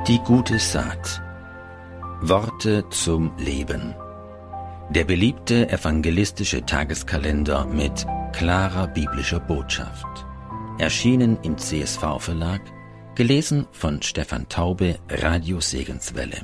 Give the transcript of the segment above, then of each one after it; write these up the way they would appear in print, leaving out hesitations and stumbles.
Die gute Saat. Worte zum Leben. Der beliebte evangelistische Tageskalender mit klarer biblischer Botschaft. Erschienen im CSV-Verlag, gelesen von Stefan Taube, Radio Segenswelle.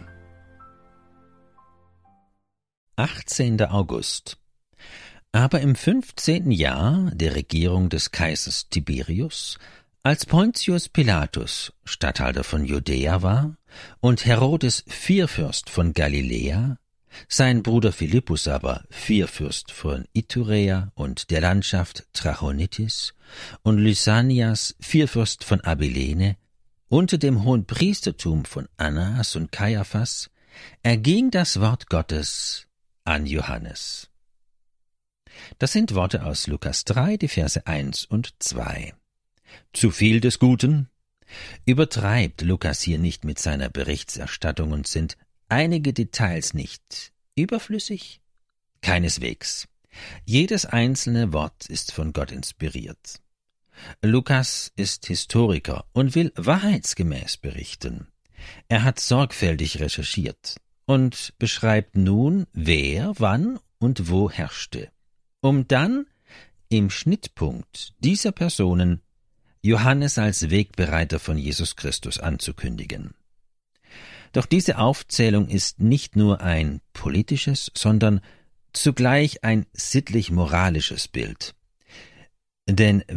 18. August. Aber im 15. Jahr der Regierung des Kaisers Tiberius, als Pontius Pilatus Statthalter von Judäa war und Herodes Vierfürst von Galiläa, sein Bruder Philippus aber Vierfürst von Iturea und der Landschaft Trachonitis und Lysanias Vierfürst von Abilene, unter dem Hohenpriestertum von Annas und Kaiaphas, erging das Wort Gottes an Johannes. Das sind Worte aus Lukas 3, die Verse 1 und 2. Zu viel des Guten? Übertreibt Lukas hier nicht mit seiner Berichterstattung und sind einige Details nicht überflüssig? Keineswegs. Jedes einzelne Wort ist von Gott inspiriert. Lukas ist Historiker und will wahrheitsgemäß berichten. Er hat sorgfältig recherchiert und beschreibt nun, wer, wann und wo herrschte, um dann im Schnittpunkt dieser Personen Johannes als Wegbereiter von Jesus Christus anzukündigen. Doch diese Aufzählung ist nicht nur ein politisches, sondern zugleich ein sittlich-moralisches Bild. Denn